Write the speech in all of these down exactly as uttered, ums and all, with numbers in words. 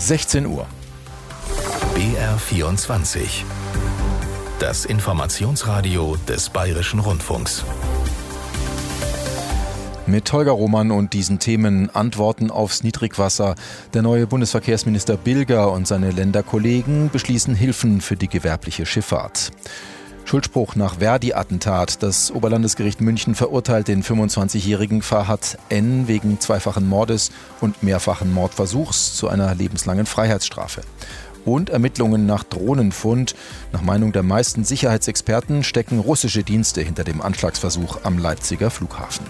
sechzehn Uhr. B R vierundzwanzig. Das Informationsradio des Bayerischen Rundfunks. Mit Holger Roman und diesen Themen: Antworten aufs Niedrigwasser. Der neue Bundesverkehrsminister Bilger und seine Länderkollegen beschließen Hilfen für die gewerbliche Schifffahrt. Schuldspruch nach Verdi-Attentat. Das Oberlandesgericht München verurteilt den fünfundzwanzigjährigen Fahad N. wegen zweifachen Mordes und mehrfachen Mordversuchs zu einer lebenslangen Freiheitsstrafe. Und Ermittlungen nach Drohnenfund. Nach Meinung der meisten Sicherheitsexperten stecken russische Dienste hinter dem Anschlagsversuch am Leipziger Flughafen.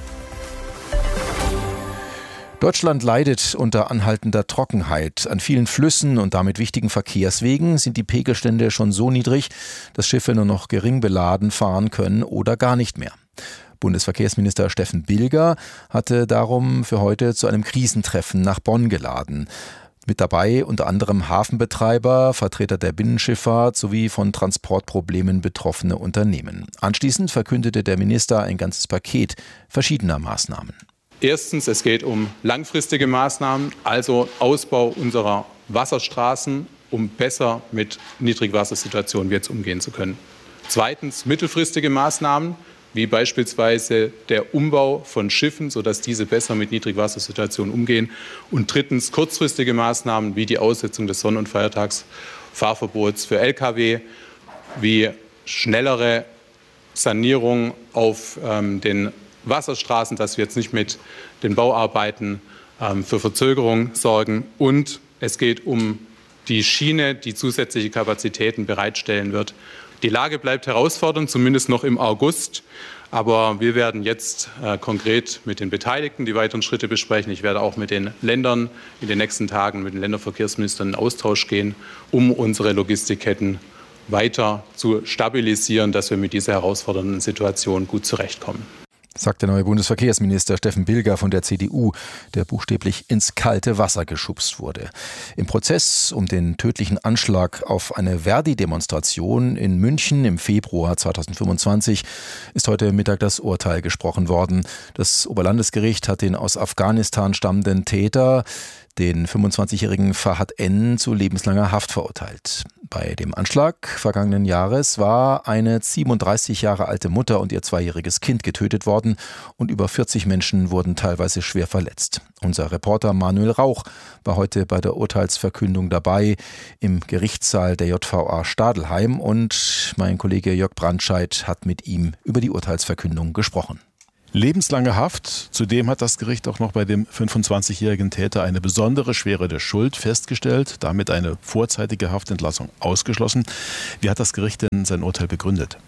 Deutschland leidet unter anhaltender Trockenheit. An vielen Flüssen und damit wichtigen Verkehrswegen sind die Pegelstände schon so niedrig, dass Schiffe nur noch gering beladen fahren können oder gar nicht mehr. Bundesverkehrsminister Steffen Bilger hatte darum für heute zu einem Krisentreffen nach Bonn geladen. Mit dabei unter anderem Hafenbetreiber, Vertreter der Binnenschifffahrt sowie von Transportproblemen betroffene Unternehmen. Anschließend verkündete der Minister ein ganzes Paket verschiedener Maßnahmen. Erstens, es geht um langfristige Maßnahmen, also Ausbau unserer Wasserstraßen, um besser mit Niedrigwassersituationen jetzt umgehen zu können. Zweitens, mittelfristige Maßnahmen, wie beispielsweise der Umbau von Schiffen, sodass diese besser mit Niedrigwassersituationen umgehen. Und drittens, kurzfristige Maßnahmen, wie die Aussetzung des Sonn- und Feiertagsfahrverbots für L K W, wie schnellere Sanierung auf ähm, den Wasserstraßen, dass wir jetzt nicht mit den Bauarbeiten ähm, für Verzögerung sorgen. Und es geht um die Schiene, die zusätzliche Kapazitäten bereitstellen wird. Die Lage bleibt herausfordernd, zumindest noch im August. Aber wir werden jetzt äh, konkret mit den Beteiligten die weiteren Schritte besprechen. Ich werde auch mit den Ländern in den nächsten Tagen mit den Länderverkehrsministern in Austausch gehen, um unsere Logistikketten weiter zu stabilisieren, dass wir mit dieser herausfordernden Situation gut zurechtkommen. Sagt der neue Bundesverkehrsminister Steffen Bilger von der C D U, der buchstäblich ins kalte Wasser geschubst wurde. Im Prozess um den tödlichen Anschlag auf eine Verdi-Demonstration in München im Februar zweitausendfünfundzwanzig ist heute Mittag das Urteil gesprochen worden. Das Oberlandesgericht hat den aus Afghanistan stammenden Täter, den fünfundzwanzigjährigen Fahad N., zu lebenslanger Haft verurteilt. Bei dem Anschlag vergangenen Jahres war eine siebenunddreißig Jahre alte Mutter und ihr zweijähriges Kind getötet worden und über vierzig Menschen wurden teilweise schwer verletzt. Unser Reporter Manuel Rauch war heute bei der Urteilsverkündung dabei im Gerichtssaal der J V A Stadelheim und mein Kollege Jörg Brandscheid hat mit ihm über die Urteilsverkündung gesprochen. Lebenslange Haft. Zudem hat das Gericht auch noch bei dem fünfundzwanzigjährigen Täter eine besondere Schwere der Schuld festgestellt, damit eine vorzeitige Haftentlassung ausgeschlossen. Wie hat das Gericht denn sein Urteil begründet?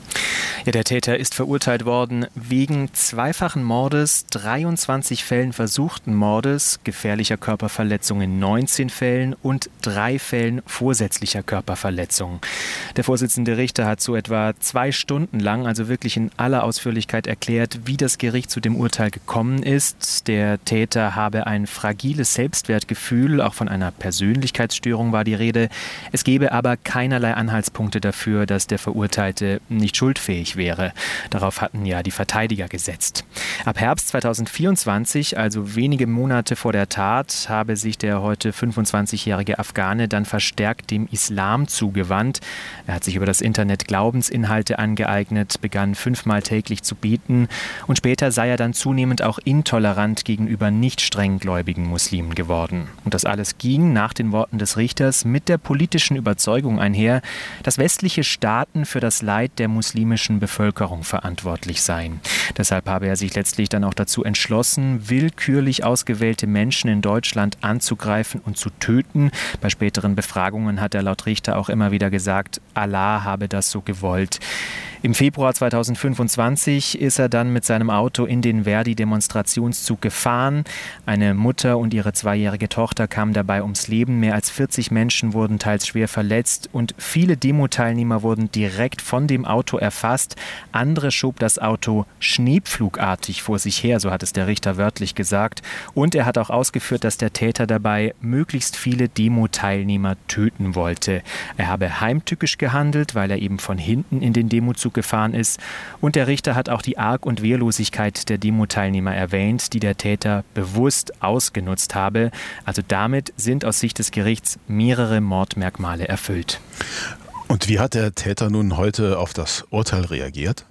Ja, der Täter ist verurteilt worden wegen zweifachen Mordes, dreiundzwanzig Fällen versuchten Mordes, gefährlicher Körperverletzung in neunzehn Fällen und drei Fällen vorsätzlicher Körperverletzung. Der Vorsitzende Richter hat so etwa zwei Stunden lang, also wirklich in aller Ausführlichkeit erklärt, wie das Gericht zu dem Urteil gekommen ist. Der Täter habe ein fragiles Selbstwertgefühl, auch von einer Persönlichkeitsstörung war die Rede. Es gebe aber keinerlei Anhaltspunkte dafür, dass der Verurteilte nicht schuldfähig wäre. Darauf hatten ja die Verteidiger gesetzt. Ab Herbst zweitausendvierundzwanzig, also wenige Monate vor der Tat, habe sich der heute fünfundzwanzigjährige Afghane dann verstärkt dem Islam zugewandt. Er hat sich über das Internet Glaubensinhalte angeeignet, begann fünfmal täglich zu beten und später sei er dann zunehmend auch intolerant gegenüber nicht strenggläubigen Muslimen geworden. Und das alles ging nach den Worten des Richters mit der politischen Überzeugung einher, dass westliche Staaten für das Leid der muslimischen Bevölkerung verantwortlich seien. Deshalb habe er sich letztlich dann auch dazu entschlossen, willkürlich ausgewählte Menschen in Deutschland anzugreifen und zu töten. Bei späteren Befragungen hat er laut Richter auch immer wieder gesagt, Allah habe das so gewollt. Im Februar zweitausendfünfundzwanzig ist er dann mit seinem Auto in den Verdi-Demonstrationszug gefahren. Eine Mutter und ihre zweijährige Tochter kamen dabei ums Leben. Mehr als vierzig Menschen wurden teils schwer verletzt und viele Demo-Teilnehmer wurden direkt von dem Auto erfasst. Andere schob das Auto schneepflugartig vor sich her, so hat es der Richter wörtlich gesagt. Und er hat auch ausgeführt, dass der Täter dabei möglichst viele Demo-Teilnehmer töten wollte. Er habe heimtückisch gehandelt, weil er eben von hinten in den Demozug Schnellzug gefahren ist. Und der Richter hat auch die Arg- und Wehrlosigkeit der Demo-Teilnehmer erwähnt, die der Täter bewusst ausgenutzt habe. Also damit sind aus Sicht des Gerichts mehrere Mordmerkmale erfüllt. Und wie hat der Täter nun heute auf das Urteil reagiert?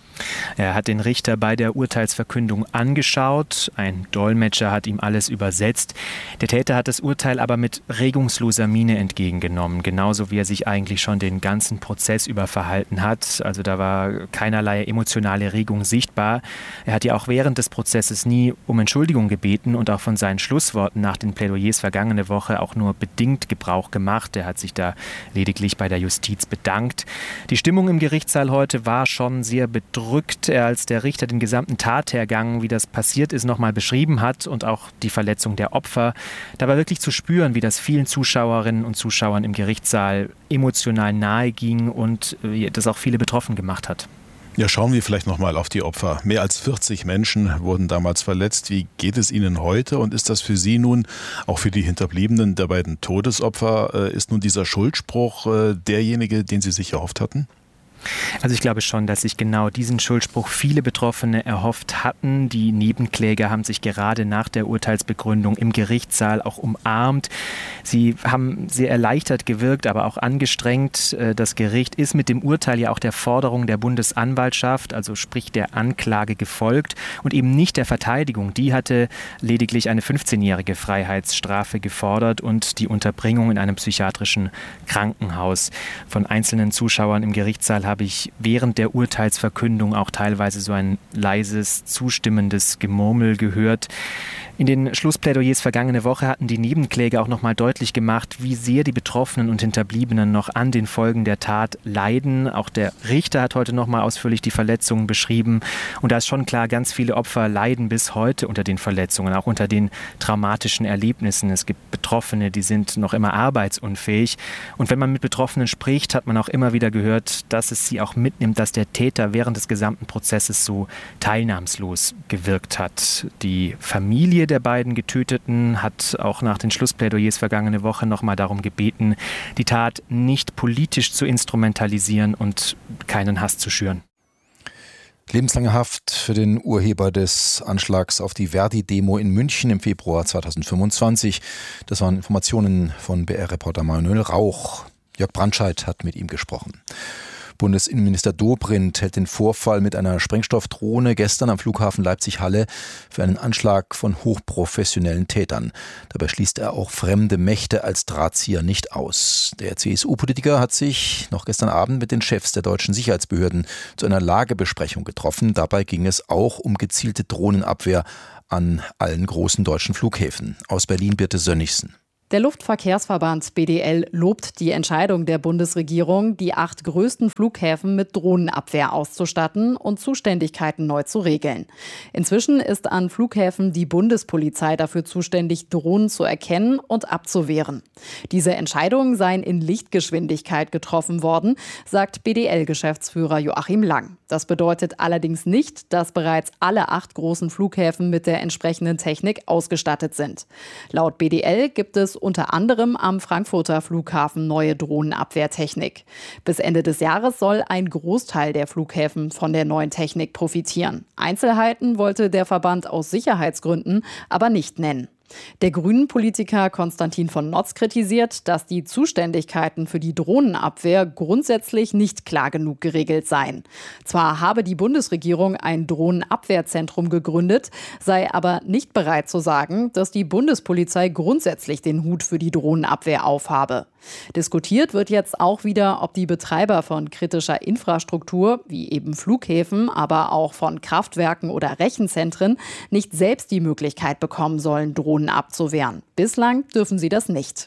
Er hat den Richter bei der Urteilsverkündung angeschaut. Ein Dolmetscher hat ihm alles übersetzt. Der Täter hat das Urteil aber mit regungsloser Miene entgegengenommen, genauso wie er sich eigentlich schon den ganzen Prozess über verhalten hat. Also da war keinerlei emotionale Regung sichtbar. Er hat ja auch während des Prozesses nie um Entschuldigung gebeten und auch von seinen Schlussworten nach den Plädoyers vergangene Woche auch nur bedingt Gebrauch gemacht. Er hat sich da lediglich bei der Justiz bedankt. Die Stimmung im Gerichtssaal heute war schon sehr bedrückt. Rückt er, als der Richter den gesamten Tathergang, wie das passiert ist, nochmal beschrieben hat und auch die Verletzung der Opfer. Da war wirklich zu spüren, wie das vielen Zuschauerinnen und Zuschauern im Gerichtssaal emotional nahe ging und das auch viele betroffen gemacht hat. Ja, schauen wir vielleicht nochmal auf die Opfer. Mehr als vierzig Menschen wurden damals verletzt. Wie geht es Ihnen heute und ist das für Sie nun, auch für die Hinterbliebenen der beiden Todesopfer, ist nun dieser Schuldspruch derjenige, den Sie sich erhofft hatten? Also ich glaube schon, dass sich genau diesen Schuldspruch viele Betroffene erhofft hatten. Die Nebenkläger haben sich gerade nach der Urteilsbegründung im Gerichtssaal auch umarmt. Sie haben sehr erleichtert gewirkt, aber auch angestrengt. Das Gericht ist mit dem Urteil ja auch der Forderung der Bundesanwaltschaft, also sprich der Anklage, gefolgt und eben nicht der Verteidigung. Die hatte lediglich eine fünfzehnjährige Freiheitsstrafe gefordert und die Unterbringung in einem psychiatrischen Krankenhaus. Von einzelnen Zuschauern im Gerichtssaal habe ich während der Urteilsverkündung auch teilweise so ein leises, zustimmendes Gemurmel gehört. In den Schlussplädoyers vergangene Woche hatten die Nebenkläger auch nochmal deutlich gemacht, wie sehr die Betroffenen und Hinterbliebenen noch an den Folgen der Tat leiden. Auch der Richter hat heute nochmal ausführlich die Verletzungen beschrieben. Und da ist schon klar, ganz viele Opfer leiden bis heute unter den Verletzungen, auch unter den traumatischen Erlebnissen. Es gibt Betroffene, die sind noch immer arbeitsunfähig. Und wenn man mit Betroffenen spricht, hat man auch immer wieder gehört, dass es sie auch mitnimmt, dass der Täter während des gesamten Prozesses so teilnahmslos gewirkt hat. Die Familie der beiden Getöteten hat auch nach den Schlussplädoyers vergangene Woche nochmal darum gebeten, die Tat nicht politisch zu instrumentalisieren und keinen Hass zu schüren. Lebenslange Haft für den Urheber des Anschlags auf die Verdi-Demo in München im Februar zweitausendfünfundzwanzig. Das waren Informationen von B R-Reporter Manuel Rauch. Jörg Brandscheid hat mit ihm gesprochen. Bundesinnenminister Dobrindt hält den Vorfall mit einer Sprengstoffdrohne gestern am Flughafen Leipzig-Halle für einen Anschlag von hochprofessionellen Tätern. Dabei schließt er auch fremde Mächte als Drahtzieher nicht aus. Der C S U-Politiker hat sich noch gestern Abend mit den Chefs der deutschen Sicherheitsbehörden zu einer Lagebesprechung getroffen. Dabei ging es auch um gezielte Drohnenabwehr an allen großen deutschen Flughäfen. Aus Berlin Birte Sönnigsen. Der Luftverkehrsverband B D L lobt die Entscheidung der Bundesregierung, die acht größten Flughäfen mit Drohnenabwehr auszustatten und Zuständigkeiten neu zu regeln. Inzwischen ist an Flughäfen die Bundespolizei dafür zuständig, Drohnen zu erkennen und abzuwehren. Diese Entscheidungen seien in Lichtgeschwindigkeit getroffen worden, sagt B D L-Geschäftsführer Joachim Lang. Das bedeutet allerdings nicht, dass bereits alle acht großen Flughäfen mit der entsprechenden Technik ausgestattet sind. Laut B D L gibt es unter anderem am Frankfurter Flughafen neue Drohnenabwehrtechnik. Bis Ende des Jahres soll ein Großteil der Flughäfen von der neuen Technik profitieren. Einzelheiten wollte der Verband aus Sicherheitsgründen aber nicht nennen. Der Grünen-Politiker Konstantin von Notz kritisiert, dass die Zuständigkeiten für die Drohnenabwehr grundsätzlich nicht klar genug geregelt seien. Zwar habe die Bundesregierung ein Drohnenabwehrzentrum gegründet, sei aber nicht bereit zu sagen, dass die Bundespolizei grundsätzlich den Hut für die Drohnenabwehr aufhabe. Diskutiert wird jetzt auch wieder, ob die Betreiber von kritischer Infrastruktur, wie eben Flughäfen, aber auch von Kraftwerken oder Rechenzentren, nicht selbst die Möglichkeit bekommen sollen, Drohnen abzuwehren. Bislang dürfen sie das nicht.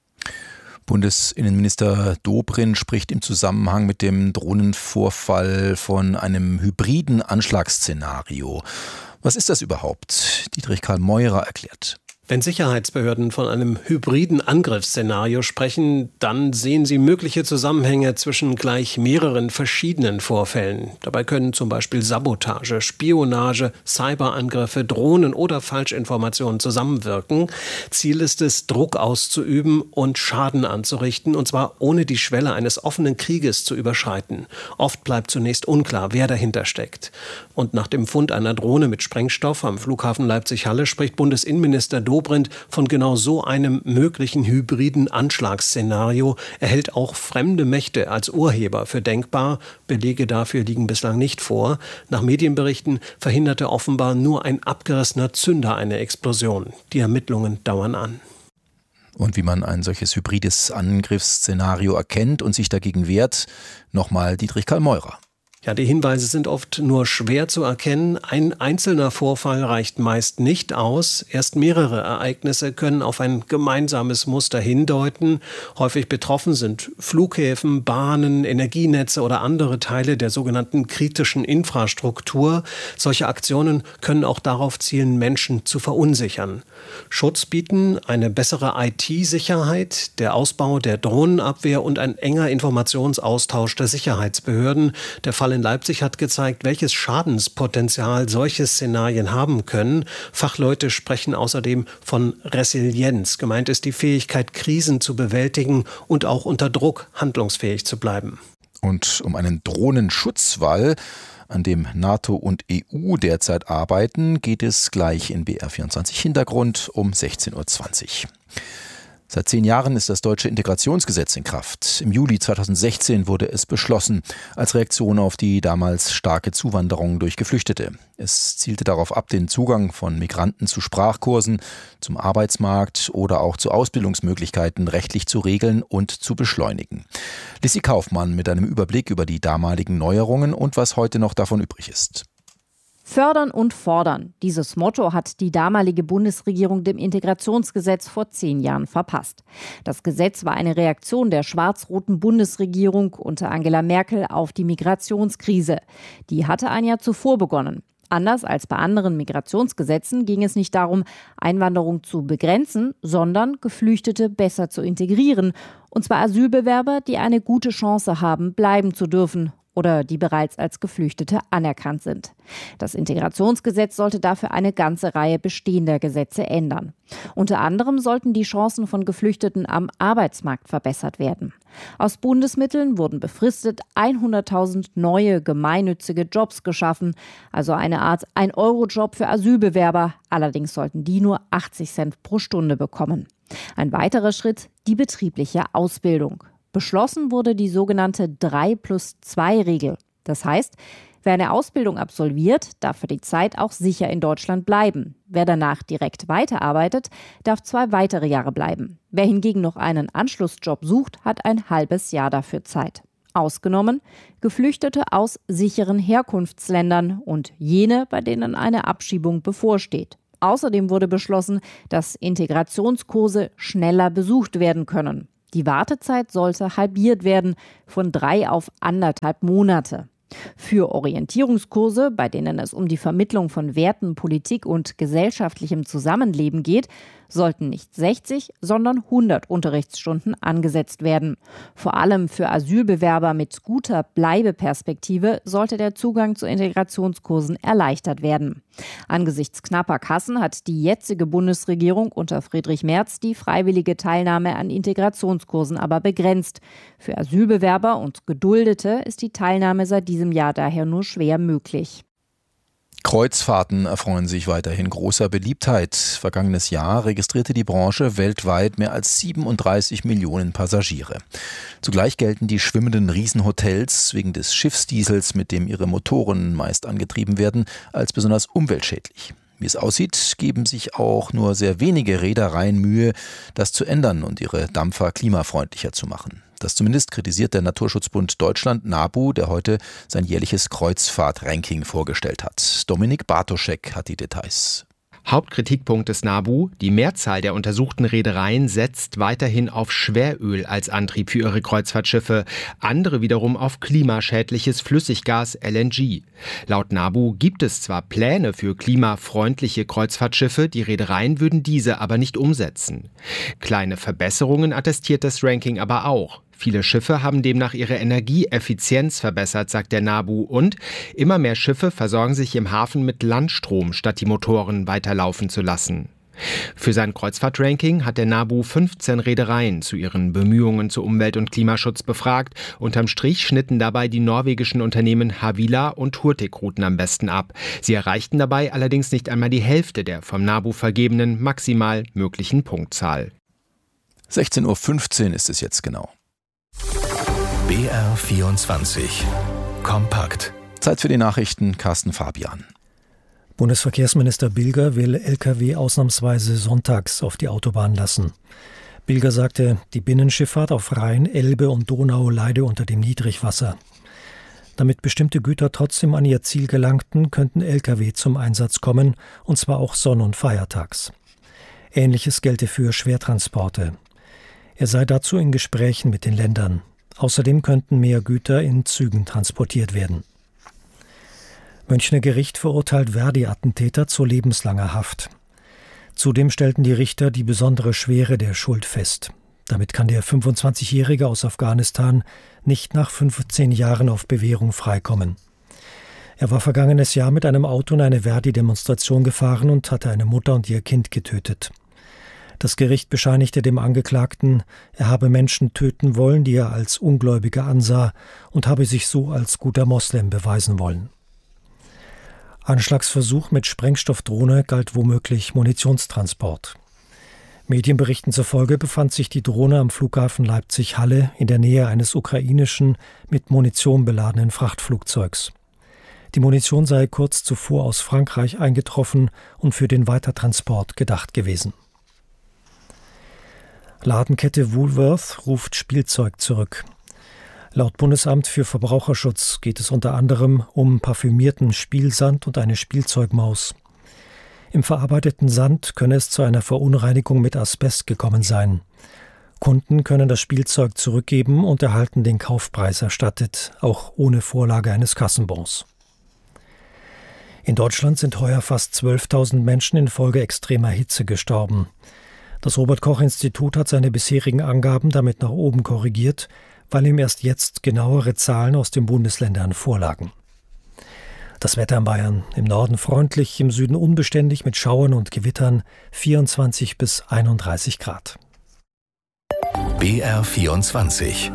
Bundesinnenminister Dobrindt spricht im Zusammenhang mit dem Drohnenvorfall von einem hybriden Anschlagsszenario. Was ist das überhaupt? Dietrich Karl Meurer erklärt. Wenn Sicherheitsbehörden von einem hybriden Angriffsszenario sprechen, dann sehen sie mögliche Zusammenhänge zwischen gleich mehreren verschiedenen Vorfällen. Dabei können zum Beispiel Sabotage, Spionage, Cyberangriffe, Drohnen oder Falschinformationen zusammenwirken. Ziel ist es, Druck auszuüben und Schaden anzurichten, und zwar ohne die Schwelle eines offenen Krieges zu überschreiten. Oft bleibt zunächst unklar, wer dahinter steckt. Und nach dem Fund einer Drohne mit Sprengstoff am Flughafen Leipzig-Halle spricht Bundesinnenminister Dobrindt von genau so einem möglichen hybriden Anschlagsszenario. Er hält auch fremde Mächte als Urheber für denkbar. Belege dafür liegen bislang nicht vor. Nach Medienberichten verhinderte offenbar nur ein abgerissener Zünder eine Explosion. Die Ermittlungen dauern an. Und wie man ein solches hybrides Angriffsszenario erkennt und sich dagegen wehrt, nochmal Dietrich Karl Meurer. Ja, die Hinweise sind oft nur schwer zu erkennen. Ein einzelner Vorfall reicht meist nicht aus. Erst mehrere Ereignisse können auf ein gemeinsames Muster hindeuten. Häufig betroffen sind Flughäfen, Bahnen, Energienetze oder andere Teile der sogenannten kritischen Infrastruktur. Solche Aktionen können auch darauf zielen, Menschen zu verunsichern. Schutz bieten eine bessere I T-Sicherheit, der Ausbau der Drohnenabwehr und ein enger Informationsaustausch der Sicherheitsbehörden. Der Fall in Leipzig hat gezeigt, welches Schadenspotenzial solche Szenarien haben können. Fachleute sprechen außerdem von Resilienz. Gemeint ist die Fähigkeit, Krisen zu bewältigen und auch unter Druck handlungsfähig zu bleiben. Und um einen Drohnenschutzwall, an dem NATO und E U derzeit arbeiten, geht es gleich in B R vierundzwanzig Hintergrund um sechzehn Uhr zwanzig. Seit zehn Jahren ist das deutsche Integrationsgesetz in Kraft. Im Juli zweitausendsechzehn wurde es beschlossen, als Reaktion auf die damals starke Zuwanderung durch Geflüchtete. Es zielte darauf ab, den Zugang von Migranten zu Sprachkursen, zum Arbeitsmarkt oder auch zu Ausbildungsmöglichkeiten rechtlich zu regeln und zu beschleunigen. Lissi Kaufmann mit einem Überblick über die damaligen Neuerungen und was heute noch davon übrig ist. Fördern und fordern. Dieses Motto hat die damalige Bundesregierung dem Integrationsgesetz vor zehn Jahren verpasst. Das Gesetz war eine Reaktion der schwarz-roten Bundesregierung unter Angela Merkel auf die Migrationskrise. Die hatte ein Jahr zuvor begonnen. Anders als bei anderen Migrationsgesetzen ging es nicht darum, Einwanderung zu begrenzen, sondern Geflüchtete besser zu integrieren. Und zwar Asylbewerber, die eine gute Chance haben, bleiben zu dürfen oder die bereits als Geflüchtete anerkannt sind. Das Integrationsgesetz sollte dafür eine ganze Reihe bestehender Gesetze ändern. Unter anderem sollten die Chancen von Geflüchteten am Arbeitsmarkt verbessert werden. Aus Bundesmitteln wurden befristet hunderttausend neue gemeinnützige Jobs geschaffen, also eine Art ein-Euro-Job für Asylbewerber. Allerdings sollten die nur achtzig Cent pro Stunde bekommen. Ein weiterer Schritt, die betriebliche Ausbildung. Beschlossen wurde die sogenannte drei plus zwei Regel. Das heißt, wer eine Ausbildung absolviert, darf für die Zeit auch sicher in Deutschland bleiben. Wer danach direkt weiterarbeitet, darf zwei weitere Jahre bleiben. Wer hingegen noch einen Anschlussjob sucht, hat ein halbes Jahr dafür Zeit. Ausgenommen Geflüchtete aus sicheren Herkunftsländern und jene, bei denen eine Abschiebung bevorsteht. Außerdem wurde beschlossen, dass Integrationskurse schneller besucht werden können. Die Wartezeit sollte halbiert werden, von drei auf anderthalb Monate. Für Orientierungskurse, bei denen es um die Vermittlung von Werten, Politik und gesellschaftlichem Zusammenleben geht, sollten nicht sechzig, sondern hundert Unterrichtsstunden angesetzt werden. Vor allem für Asylbewerber mit guter Bleibeperspektive sollte der Zugang zu Integrationskursen erleichtert werden. Angesichts knapper Kassen hat die jetzige Bundesregierung unter Friedrich Merz die freiwillige Teilnahme an Integrationskursen aber begrenzt. Für Asylbewerber und Geduldete ist die Teilnahme seit diesem Jahr daher nur schwer möglich. Kreuzfahrten erfreuen sich weiterhin großer Beliebtheit. Vergangenes Jahr registrierte die Branche weltweit mehr als siebenunddreißig Millionen Passagiere. Zugleich gelten die schwimmenden Riesenhotels wegen des Schiffsdiesels, mit dem ihre Motoren meist angetrieben werden, als besonders umweltschädlich. Wie es aussieht, geben sich auch nur sehr wenige Reedereien Mühe, das zu ändern und ihre Dampfer klimafreundlicher zu machen. Das zumindest kritisiert der Naturschutzbund Deutschland NABU, der heute sein jährliches Kreuzfahrt-Ranking vorgestellt hat. Dominik Bartoschek hat die Details. Hauptkritikpunkt des NABU: Die Mehrzahl der untersuchten Reedereien setzt weiterhin auf Schweröl als Antrieb für ihre Kreuzfahrtschiffe, andere wiederum auf klimaschädliches Flüssiggas L N G. Laut NABU gibt es zwar Pläne für klimafreundliche Kreuzfahrtschiffe, die Reedereien würden diese aber nicht umsetzen. Kleine Verbesserungen attestiert das Ranking aber auch. Viele Schiffe haben demnach ihre Energieeffizienz verbessert, sagt der NABU, und immer mehr Schiffe versorgen sich im Hafen mit Landstrom, statt die Motoren weiterlaufen zu lassen. Für sein Kreuzfahrtranking hat der NABU fünfzehn Reedereien zu ihren Bemühungen zu Umwelt- und Klimaschutz befragt. Unterm Strich schnitten dabei die norwegischen Unternehmen Havila und Hurtigruten am besten ab. Sie erreichten dabei allerdings nicht einmal die Hälfte der vom NABU vergebenen maximal möglichen Punktzahl. sechzehn Uhr fünfzehn ist es jetzt genau. B R vierundzwanzig. Kompakt. Zeit für die Nachrichten. Carsten Fabian. Bundesverkehrsminister Bilger will L K W ausnahmsweise sonntags auf die Autobahn lassen. Bilger sagte, die Binnenschifffahrt auf Rhein, Elbe und Donau leide unter dem Niedrigwasser. Damit bestimmte Güter trotzdem an ihr Ziel gelangten, könnten L K W zum Einsatz kommen, und zwar auch sonn- und feiertags. Ähnliches gelte für Schwertransporte. Er sei dazu in Gesprächen mit den Ländern. Außerdem könnten mehr Güter in Zügen transportiert werden. Münchner Gericht verurteilt Verdi-Attentäter zu lebenslanger Haft. Zudem stellten die Richter die besondere Schwere der Schuld fest. Damit kann der fünfundzwanzigjährige aus Afghanistan nicht nach fünfzehn Jahren auf Bewährung freikommen. Er war vergangenes Jahr mit einem Auto in eine Verdi-Demonstration gefahren und hatte eine Mutter und ihr Kind getötet. Das Gericht bescheinigte dem Angeklagten, er habe Menschen töten wollen, die er als Ungläubiger ansah, und habe sich so als guter Moslem beweisen wollen. Anschlagsversuch mit Sprengstoffdrohne galt womöglich Munitionstransport. Medienberichten zufolge befand sich die Drohne am Flughafen Leipzig-Halle in der Nähe eines ukrainischen, mit Munition beladenen Frachtflugzeugs. Die Munition sei kurz zuvor aus Frankreich eingetroffen und für den Weitertransport gedacht gewesen. Ladenkette Woolworth ruft Spielzeug zurück. Laut Bundesamt für Verbraucherschutz geht es unter anderem um parfümierten Spielsand und eine Spielzeugmaus. Im verarbeiteten Sand könne es zu einer Verunreinigung mit Asbest gekommen sein. Kunden können das Spielzeug zurückgeben und erhalten den Kaufpreis erstattet, auch ohne Vorlage eines Kassenbons. In Deutschland sind heuer fast zwölftausend Menschen infolge extremer Hitze gestorben. Das Robert-Koch-Institut hat seine bisherigen Angaben damit nach oben korrigiert, weil ihm erst jetzt genauere Zahlen aus den Bundesländern vorlagen. Das Wetter in Bayern: im Norden freundlich, im Süden unbeständig mit Schauern und Gewittern, vierundzwanzig bis einunddreißig Grad. B R vierundzwanzig.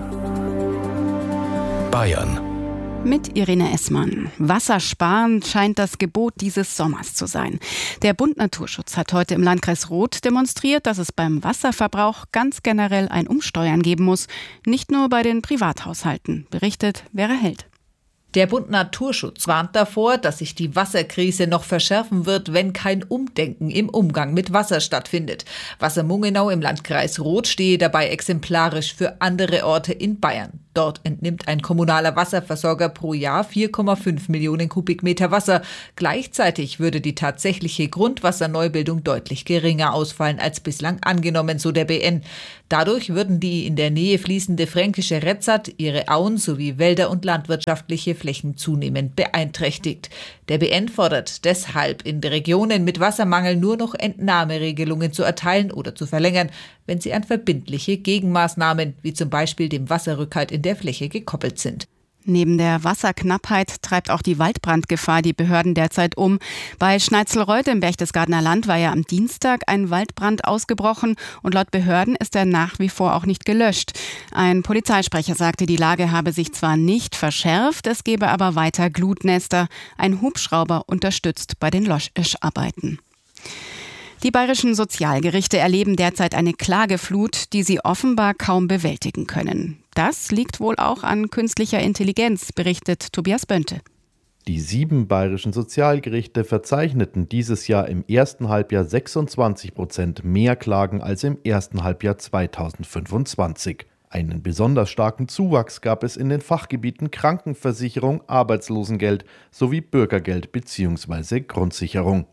Bayern. Mit Irene Essmann. Wassersparen scheint das Gebot dieses Sommers zu sein. Der Bund Naturschutz hat heute im Landkreis Roth demonstriert, dass es beim Wasserverbrauch ganz generell ein Umsteuern geben muss. Nicht nur bei den Privathaushalten, berichtet Vera Held. Der Bund Naturschutz warnt davor, dass sich die Wasserkrise noch verschärfen wird, wenn kein Umdenken im Umgang mit Wasser stattfindet. Wassermungenau im Landkreis Roth stehe dabei exemplarisch für andere Orte in Bayern. Dort entnimmt ein kommunaler Wasserversorger pro Jahr vier Komma fünf Millionen Kubikmeter Wasser. Gleichzeitig würde die tatsächliche Grundwasserneubildung deutlich geringer ausfallen als bislang angenommen, so der B N. Dadurch würden die in der Nähe fließende fränkische Retzat, ihre Auen sowie Wälder und landwirtschaftliche Flächen zunehmend beeinträchtigt. Der B N fordert deshalb, in Regionen mit Wassermangel nur noch Entnahmeregelungen zu erteilen oder zu verlängern, wenn sie an verbindliche Gegenmaßnahmen, wie zum Beispiel dem Wasserrückhalt in der Fläche, gekoppelt sind. Neben der Wasserknappheit treibt auch die Waldbrandgefahr die Behörden derzeit um. Bei Schneitzelreuth im Berchtesgadener Land war ja am Dienstag ein Waldbrand ausgebrochen und laut Behörden ist er nach wie vor auch nicht gelöscht. Ein Polizeisprecher sagte, die Lage habe sich zwar nicht verschärft, es gebe aber weiter Glutnester. Ein Hubschrauber unterstützt bei den Löscharbeiten. Die bayerischen Sozialgerichte erleben derzeit eine Klageflut, die sie offenbar kaum bewältigen können. Das liegt wohl auch an künstlicher Intelligenz, berichtet Tobias Bönte. Die sieben bayerischen Sozialgerichte verzeichneten dieses Jahr im ersten Halbjahr sechsundzwanzig Prozent mehr Klagen als im ersten Halbjahr zweitausendfünfundzwanzig. Einen besonders starken Zuwachs gab es in den Fachgebieten Krankenversicherung, Arbeitslosengeld sowie Bürgergeld bzw. Grundsicherung.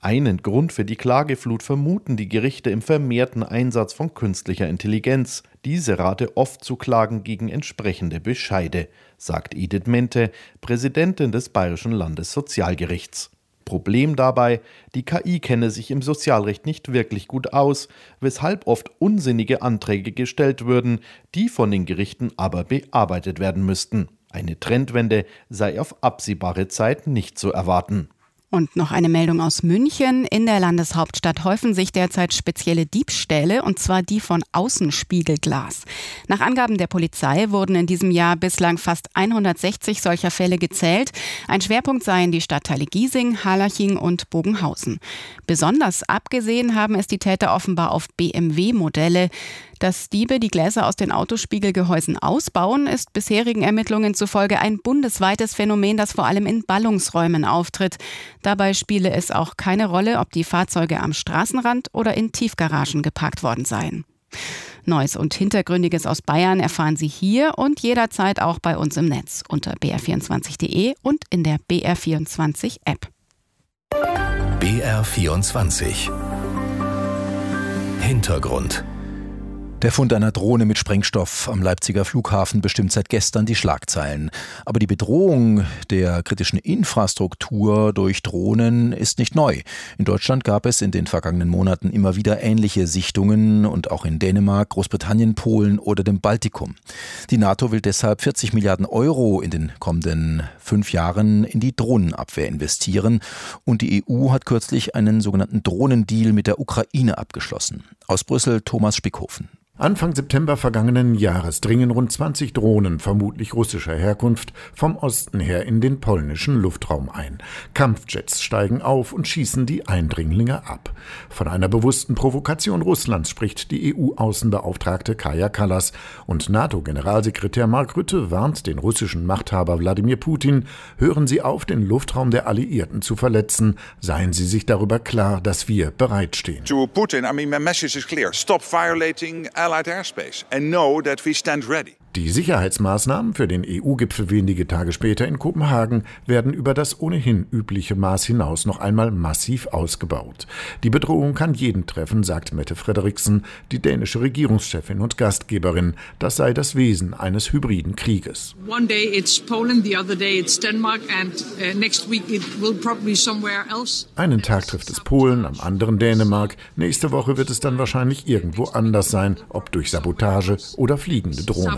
Einen Grund für die Klageflut vermuten die Gerichte im vermehrten Einsatz von künstlicher Intelligenz. Diese rate oft zu Klagen gegen entsprechende Bescheide, sagt Edith Mente, Präsidentin des Bayerischen Landessozialgerichts. Problem dabei, die K I kenne sich im Sozialrecht nicht wirklich gut aus, weshalb oft unsinnige Anträge gestellt würden, die von den Gerichten aber bearbeitet werden müssten. Eine Trendwende sei auf absehbare Zeit nicht zu erwarten. Und noch eine Meldung aus München. In der Landeshauptstadt häufen sich derzeit spezielle Diebstähle, und zwar die von Außenspiegelglas. Nach Angaben der Polizei wurden in diesem Jahr bislang fast hundertsechzig solcher Fälle gezählt. Ein Schwerpunkt seien die Stadtteile Giesing, Harlaching und Bogenhausen. Besonders abgesehen haben es die Täter offenbar auf B M W-Modelle. Dass Diebe die Gläser aus den Autospiegelgehäusen ausbauen, ist bisherigen Ermittlungen zufolge ein bundesweites Phänomen, das vor allem in Ballungsräumen auftritt. Dabei spiele es auch keine Rolle, ob die Fahrzeuge am Straßenrand oder in Tiefgaragen geparkt worden seien. Neues und Hintergründiges aus Bayern erfahren Sie hier und jederzeit auch bei uns im Netz unter b r vierundzwanzig punkt d e und in der B R vierundzwanzig App. B R vierundzwanzig Hintergrund. Der Fund einer Drohne mit Sprengstoff am Leipziger Flughafen bestimmt seit gestern die Schlagzeilen. Aber die Bedrohung der kritischen Infrastruktur durch Drohnen ist nicht neu. In Deutschland gab es in den vergangenen Monaten immer wieder ähnliche Sichtungen und auch in Dänemark, Großbritannien, Polen oder dem Baltikum. Die NATO will deshalb vierzig Milliarden Euro in den kommenden fünf Jahren in die Drohnenabwehr investieren. Und die E U hat kürzlich einen sogenannten Drohnendeal mit der Ukraine abgeschlossen. Aus Brüssel Thomas Spickhofen. Anfang September vergangenen Jahres dringen rund zwanzig Drohnen, vermutlich russischer Herkunft, vom Osten her in den polnischen Luftraum ein. Kampfjets steigen auf und schießen die Eindringlinge ab. Von einer bewussten Provokation Russlands spricht die E U-Außenbeauftragte Kaja Kallas. Und NATO-Generalsekretär Mark Rutte warnt den russischen Machthaber Wladimir Putin: Hören Sie auf, den Luftraum der Alliierten zu verletzen. Seien Sie sich darüber klar, dass wir bereitstehen. To Putin, I mean, my message is clear. Stop violating Allied airspace and know that we stand ready. Die Sicherheitsmaßnahmen für den E U-Gipfel wenige Tage später in Kopenhagen werden über das ohnehin übliche Maß hinaus noch einmal massiv ausgebaut. Die Bedrohung kann jeden treffen, sagt Mette Frederiksen, die dänische Regierungschefin und Gastgeberin. Das sei das Wesen eines hybriden Krieges. One day it's Poland, the other day it's Denmark and uh, next week it will probably somewhere else. Einen Tag trifft es Polen, am anderen Dänemark. Nächste Woche wird es dann wahrscheinlich irgendwo anders sein, ob durch Sabotage oder fliegende Drohnen.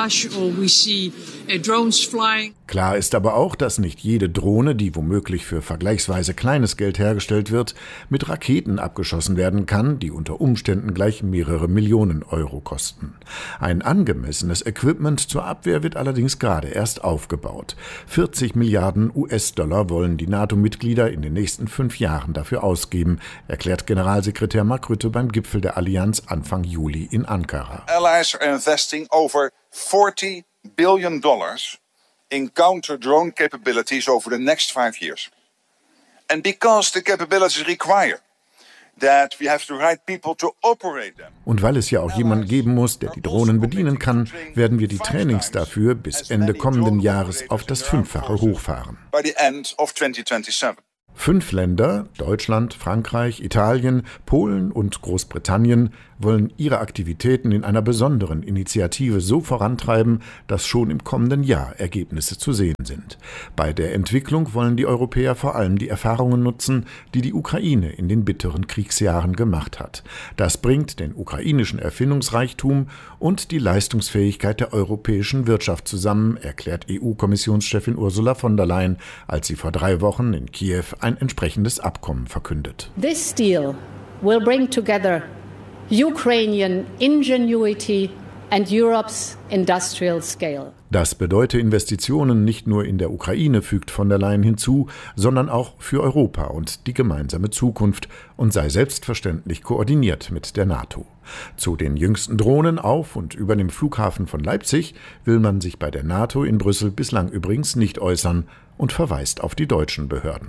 Klar ist aber auch, dass nicht jede Drohne, die womöglich für vergleichsweise kleines Geld hergestellt wird, mit Raketen abgeschossen werden kann, die unter Umständen gleich mehrere Millionen Euro kosten. Ein angemessenes Equipment zur Abwehr wird allerdings gerade erst aufgebaut. vierzig Milliarden U S-Dollar wollen die NATO-Mitglieder in den nächsten fünf Jahren dafür ausgeben, erklärt Generalsekretär Mark Rutte beim Gipfel der Allianz Anfang Juli in Ankara. Allies are investing over forty billion dollars in counter-drone capabilities over the next five years. And because the capabilities require that we have the right people to operate them. Und weil es ja auch jemanden geben muss, der die Drohnen bedienen kann, werden wir die Trainings dafür bis Ende kommenden Jahres auf das Fünffache hochfahren. By the end of twenty twenty-seven. Fünf Länder, Deutschland, Frankreich, Italien, Polen und Großbritannien, wollen ihre Aktivitäten in einer besonderen Initiative so vorantreiben, dass schon im kommenden Jahr Ergebnisse zu sehen sind. Bei der Entwicklung wollen die Europäer vor allem die Erfahrungen nutzen, die die Ukraine in den bitteren Kriegsjahren gemacht hat. Das bringt den ukrainischen Erfindungsreichtum und die Leistungsfähigkeit der europäischen Wirtschaft zusammen, erklärt E U-Kommissionschefin Ursula von der Leyen, als sie vor drei Wochen in Kiew ein entsprechendes Abkommen verkündet. This deal will bring together Ukrainian ingenuity and Europe's industrial scale. Das bedeute Investitionen nicht nur in der Ukraine, fügt von der Leyen hinzu, sondern auch für Europa und die gemeinsame Zukunft und sei selbstverständlich koordiniert mit der NATO. Zu den jüngsten Drohnen auf und über dem Flughafen von Leipzig will man sich bei der NATO in Brüssel bislang übrigens nicht äußern und verweist auf die deutschen Behörden.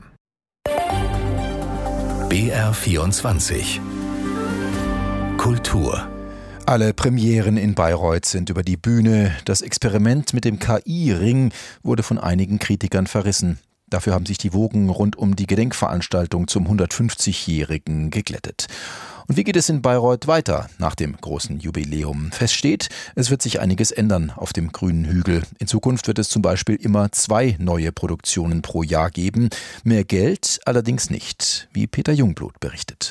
B R vierundzwanzig Kultur. Alle Premieren in Bayreuth sind über die Bühne. Das Experiment mit dem K I-Ring wurde von einigen Kritikern verrissen. Dafür haben sich die Wogen rund um die Gedenkveranstaltung zum hundertfünfzigjährigen geglättet. Und wie geht es in Bayreuth weiter nach dem großen Jubiläum? Fest steht, es wird sich einiges ändern auf dem grünen Hügel. In Zukunft wird es zum Beispiel immer zwei neue Produktionen pro Jahr geben. Mehr Geld allerdings nicht, wie Peter Jungblut berichtet.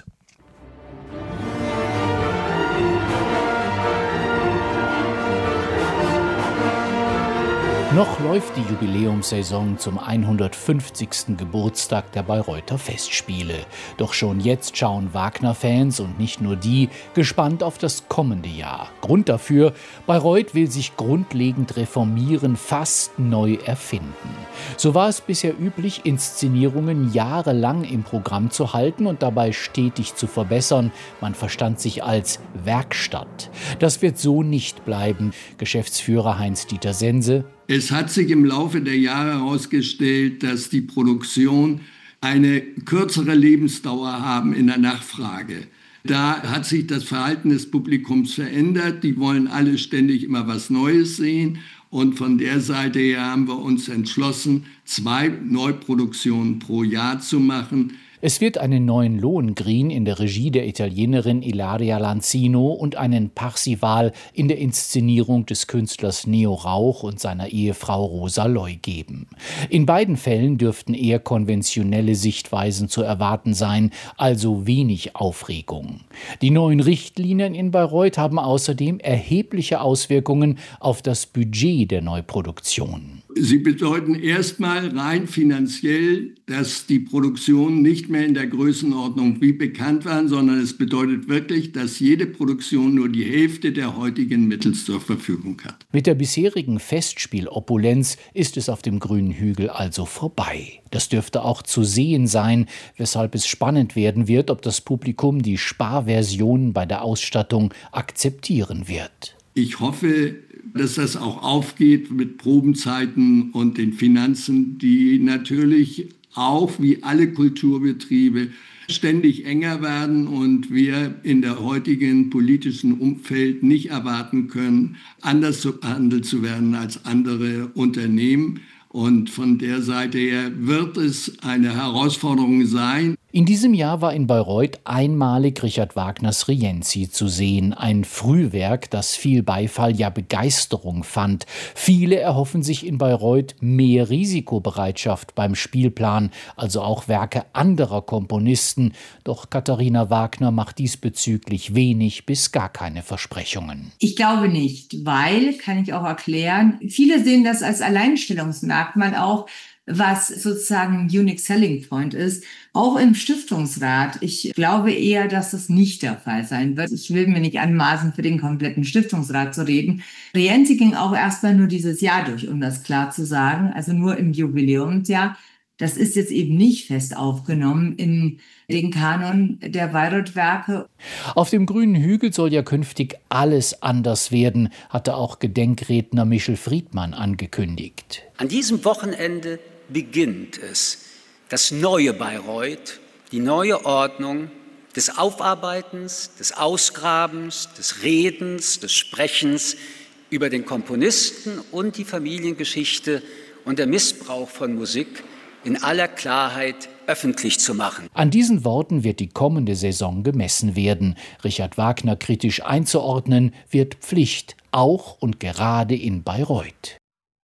Noch läuft die Jubiläumssaison zum hundertfünfzigsten Geburtstag der Bayreuther Festspiele. Doch schon jetzt schauen Wagner-Fans und nicht nur die gespannt auf das kommende Jahr. Grund dafür: Bayreuth will sich grundlegend reformieren, fast neu erfinden. So war es bisher üblich, Inszenierungen jahrelang im Programm zu halten und dabei stetig zu verbessern. Man verstand sich als Werkstatt. Das wird so nicht bleiben. Geschäftsführer Heinz-Dieter Sense: Es hat sich im Laufe der Jahre herausgestellt, dass die Produktion eine kürzere Lebensdauer haben in der Nachfrage. Da hat sich das Verhalten des Publikums verändert. Die wollen alle ständig immer was Neues sehen. Und von der Seite her haben wir uns entschlossen, zwei Neuproduktionen pro Jahr zu machen. Es wird einen neuen Lohengrin in der Regie der Italienerin Ilaria Lanzino und einen Parsival in der Inszenierung des Künstlers Neo Rauch und seiner Ehefrau Rosa Loy geben. In beiden Fällen dürften eher konventionelle Sichtweisen zu erwarten sein, also wenig Aufregung. Die neuen Richtlinien in Bayreuth haben außerdem erhebliche Auswirkungen auf das Budget der Neuproduktion. Sie bedeuten erstmal rein finanziell, dass die Produktionen nicht mehr in der Größenordnung wie bekannt waren, sondern es bedeutet wirklich, dass jede Produktion nur die Hälfte der heutigen Mittel zur Verfügung hat. Mit der bisherigen Festspielopulenz ist es auf dem grünen Hügel also vorbei. Das dürfte auch zu sehen sein, weshalb es spannend werden wird, ob das Publikum die Sparversionen bei der Ausstattung akzeptieren wird. Ich hoffe, dass das auch aufgeht mit Probenzeiten und den Finanzen, die natürlich auch wie alle Kulturbetriebe ständig enger werden und wir in der heutigen politischen Umfeld nicht erwarten können, anders behandelt zu werden als andere Unternehmen. Und von der Seite her wird es eine Herausforderung sein. In diesem Jahr war in Bayreuth einmalig Richard Wagners Rienzi zu sehen. Ein Frühwerk, das viel Beifall, ja Begeisterung fand. Viele erhoffen sich in Bayreuth mehr Risikobereitschaft beim Spielplan, also auch Werke anderer Komponisten. Doch Katharina Wagner macht diesbezüglich wenig bis gar keine Versprechungen. Ich glaube nicht, weil, kann ich auch erklären, viele sehen das als Alleinstellungsmerkmal auch, was sozusagen ein Unique Selling Point ist, auch im Stiftungsrat. Ich glaube eher, dass das nicht der Fall sein wird. Ich will mir nicht anmaßen, für den kompletten Stiftungsrat zu reden. Rienzi ging auch erstmal nur dieses Jahr durch, um das klar zu sagen, also nur im Jubiläumsjahr. Das ist jetzt eben nicht fest aufgenommen in den Kanon der Bayreuth-Werke. Auf dem grünen Hügel soll ja künftig alles anders werden, hatte auch Gedenkredner Michel Friedmann angekündigt. An diesem Wochenende beginnt es, das neue Bayreuth, die neue Ordnung des Aufarbeitens, des Ausgrabens, des Redens, des Sprechens über den Komponisten und die Familiengeschichte und der Missbrauch von Musik in aller Klarheit öffentlich zu machen. An diesen Worten wird die kommende Saison gemessen werden. Richard Wagner kritisch einzuordnen, wird Pflicht, auch und gerade in Bayreuth.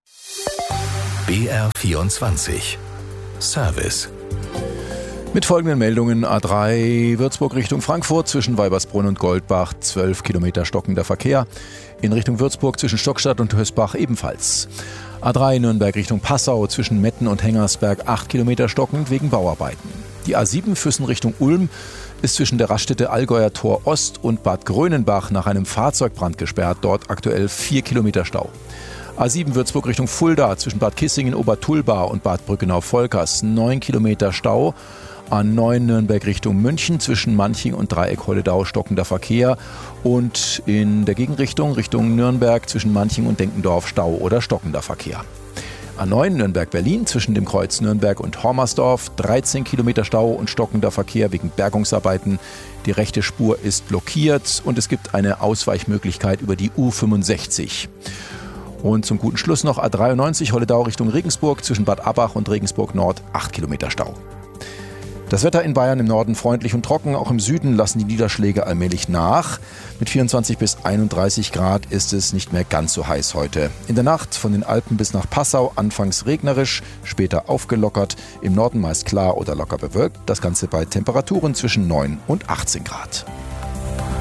B R vierundzwanzig Service. Mit folgenden Meldungen: A drei Würzburg Richtung Frankfurt zwischen Weibersbrunn und Goldbach zwölf Kilometer stockender Verkehr. In Richtung Würzburg zwischen Stockstadt und Hösbach ebenfalls. A drei Nürnberg Richtung Passau zwischen Metten und Hengersberg acht Kilometer stockend wegen Bauarbeiten. Die A sieben Füssen Richtung Ulm ist zwischen der Raststätte Allgäuer Tor Ost und Bad Grönenbach nach einem Fahrzeugbrand gesperrt. Dort aktuell vier Kilometer Stau. A sieben Würzburg Richtung Fulda zwischen Bad Kissingen, Obertulba und Bad Brückenau-Volkers neun Kilometer Stau. A neun Nürnberg Richtung München zwischen Manching und Dreieck-Holledau stockender Verkehr. Und in der Gegenrichtung Richtung Nürnberg zwischen Manching und Denkendorf Stau oder stockender Verkehr. A neun Nürnberg-Berlin zwischen dem Kreuz Nürnberg und Hormersdorf dreizehn Kilometer Stau und stockender Verkehr wegen Bergungsarbeiten. Die rechte Spur ist blockiert und es gibt eine Ausweichmöglichkeit über die U fünfundsechzig. Und zum guten Schluss noch A dreiundneunzig Holledau Richtung Regensburg, zwischen Bad Abbach und Regensburg Nord, acht Kilometer Stau. Das Wetter in Bayern im Norden freundlich und trocken, auch im Süden lassen die Niederschläge allmählich nach. Mit vierundzwanzig bis einunddreißig Grad ist es nicht mehr ganz so heiß heute. In der Nacht von den Alpen bis nach Passau anfangs regnerisch, später aufgelockert, im Norden meist klar oder locker bewölkt, das Ganze bei Temperaturen zwischen neun und achtzehn Grad.